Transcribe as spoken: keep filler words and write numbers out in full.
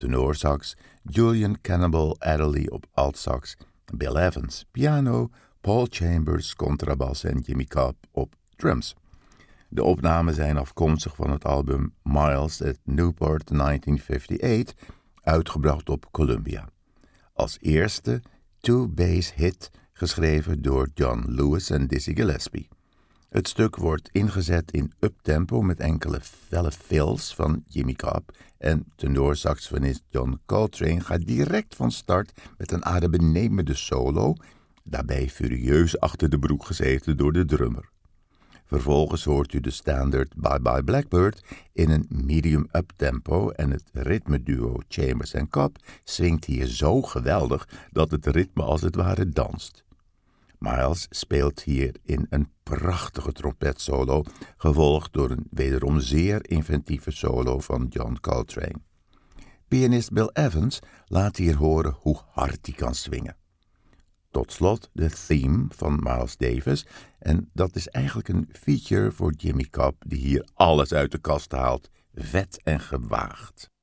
tenorsax, Julian Cannibal Adderley op altsax, Bill Evans piano, Paul Chambers contrabas en Jimmy Cobb op drums. De opnamen zijn afkomstig van het album Miles at Newport negentien vijfenvijftig, uitgebracht op Columbia. Als eerste two-bass hit geschreven door John Lewis en Dizzy Gillespie. Het stuk wordt ingezet in uptempo met enkele felle fills van Jimmy Cobb en tenorsaxofonist John Coltrane gaat direct van start met een adembenemende solo, daarbij furieus achter de broek gezeten door de drummer. Vervolgens hoort u de standaard Bye Bye Blackbird in een medium uptempo en het ritmeduo Chambers en Cobb swingt hier zo geweldig dat het ritme als het ware danst. Miles speelt hier in een prachtige trompetsolo, gevolgd door een wederom zeer inventieve solo van John Coltrane. Pianist Bill Evans laat hier horen hoe hard hij kan swingen. Tot slot de theme van Miles Davis en dat is eigenlijk een feature voor Jimmy Cobb die hier alles uit de kast haalt, vet en gewaagd.